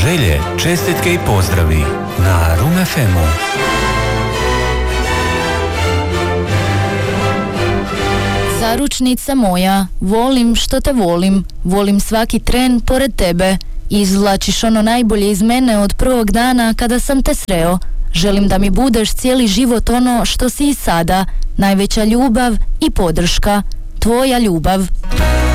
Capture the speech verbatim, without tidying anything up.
Želje, čestitke i pozdravi na Room ef emu. Zaručnica moja, volim što te volim, volim svaki tren pored tebe. Izvlačiš ono najbolje iz mene od prvog dana kada sam te sreo. Želim da mi budeš cijeli život ono što si i sada, najveća ljubav i podrška, tvoja ljubav.